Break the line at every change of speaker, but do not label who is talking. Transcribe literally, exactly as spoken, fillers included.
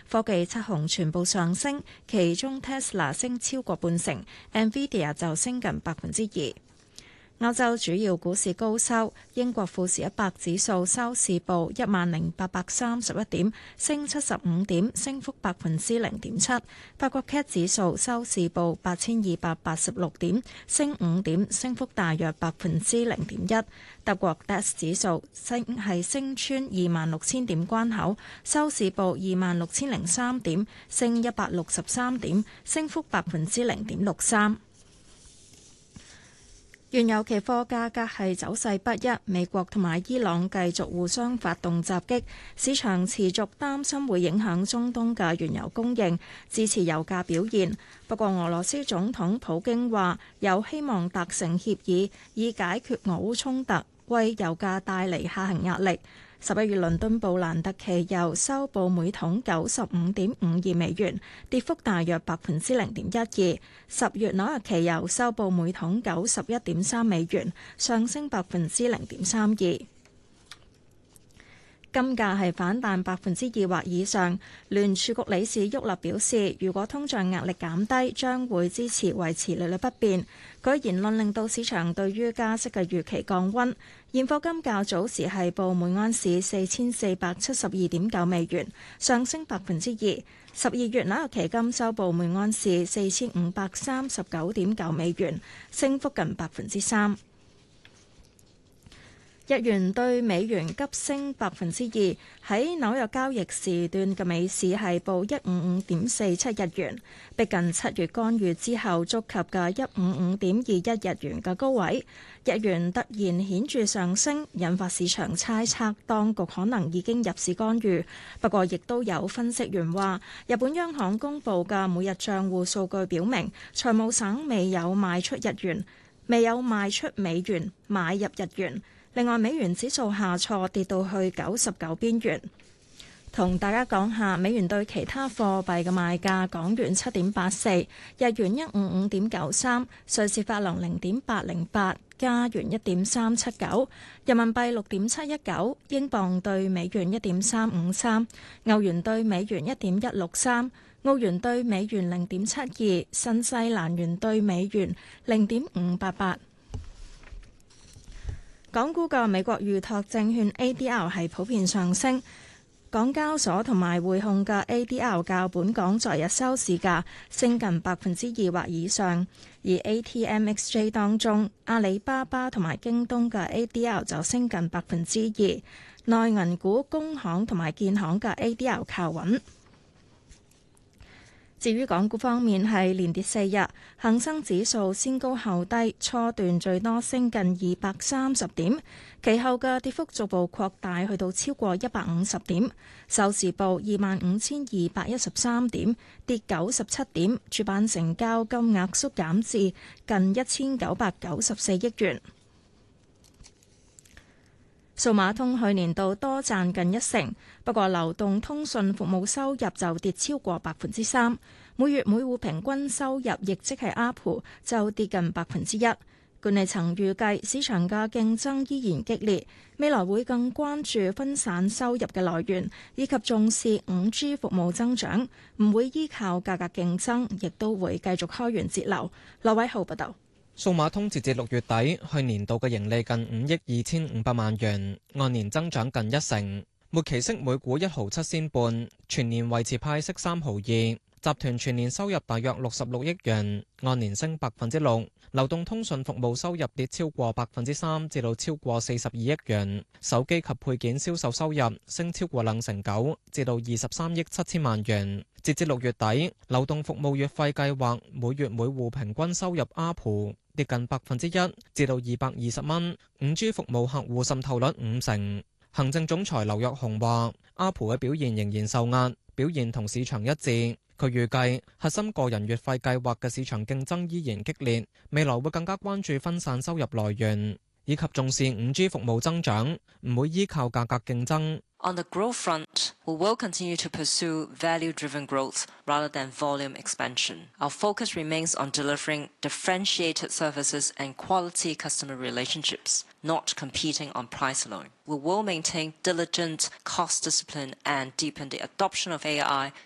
科技七雄全部上升，其中 Tesla 升超過半成 ，Nvidia 就升近百分之二。歐洲主要股市高收，英國富時一百指數收市報一萬零八百三十一點，升七十五點，升幅百分之零點七。法國 C A C 指數收市報八千二百八十六點，升五點，升幅大約百分之零點一。德國 D A X 指數升係升穿二萬六千點關口，收市報二萬六千零三點，升一百六十三點，升幅百分之零點六三。原油期貨價格係走勢不一，美國同埋伊朗繼續互相發動襲擊，市場持續擔心會影響中東嘅原油供應，支持油價表現。不過俄羅斯總統普京話有希望達成協議，以解決俄烏衝突，為油價帶嚟下行壓力。十一月倫敦布蘭特期油收報每桶九十五點五二美元，跌幅大約百分之零點一二。十月紐約期油收報每桶九十一點三美元，上升百分之零點三二。金價係反彈百分之二或以上。聯儲局理事沃勒表示，如果通脹壓力減低，將會支持維持利率不變。佢言論令到市場對於加息嘅預期降溫。現貨金較早時係報每安士四千四百七十二點九美元，上升百分之二。十二月紐約期金收報每安士四千五百三十九點九美元，升幅近百分之三。日元對美元急升百分之二，喺紐約交易時段嘅美市係報一五五點四七日元，逼近七月干預之後觸及嘅一五五點二一日元嘅高位。日元突然顯著上升，引發市場猜測當局可能已經入市干預。不過，亦都有分析員話，日本央行公佈嘅每日帳戶數據表明，財務省未有賣出日元，未有賣出美元，買入日元。另外，美元指數下挫，跌到去九十九邊緣。同大家講下美元對其他貨幣嘅賣價：港元七點八四，日元一五五點九三，瑞士法郎零點八零八，加元一點三七九，人民幣六點七一九，英鎊對美元一點三五三，歐元對美元一點一六三，澳元對美元零點七二，新西蘭元對美元零點五八八。港股嘅美國預託證券 A D R 係普遍上升，港交所同埋匯控嘅 A D R 較本港昨日收市價升近百分之二或以上，而 A T M X J 當中，阿里巴巴同埋京東嘅 A D R 就升近百分之二，內銀股、工行同埋建行嘅 A D R 靠穩。至於港股方面係連跌四日，恒生指數先高後低，初段最多升近二百三十點，其後嘅跌幅逐步擴大，去到超過一百五十點，收市報二萬五千二百一十三點，跌九十七點，主板成交金額縮減至近一千九百九十四億元。數碼通去年度多賺近一成，不過流動通訊服務收入就跌超過百分之三，每月每戶平均收入亦即係 A R P U 就跌近百分之一。管理層預計市場嘅競爭依然激烈，未來會更關注分散收入嘅來源，以及重視 五 G 服務增長，唔會依靠價格競爭，亦都會繼續開源節流。羅偉浩報道。
數碼通截至六月底，去年度嘅盈利近五億二千五百萬元，按年增長近一成。末期息每股一毫七仙半，全年維持派息三毫二。集團全年收入大約六十六億元，按年升百分之六。流動通訊服務收入跌超過百分之三，至到超過四十二億元。手機及配件銷售收入升超過兩成九，至到二十三億七千萬元。截至六月底，流動服務月費計劃每月每戶平均收入 A R P U 跌近百分之一，至到二百二十蚊。五 G 服務客戶滲透率五成。行政總裁劉躍雄話 ，A R P U 嘅表現仍然受壓，表現同市場一致。佢預計核心個人月費計劃嘅市場競爭依然激烈，未來會更加關注分散收入來源，以及重視 五 G 服務增長，唔會依靠價格競爭。
On the growth front, we will continue to pursue value-driven growth rather than volume expansion. Our focus remains on delivering differentiated services and quality customer relationships, not competing on price alone. We will maintain diligent cost discipline and deepen the adoption of A I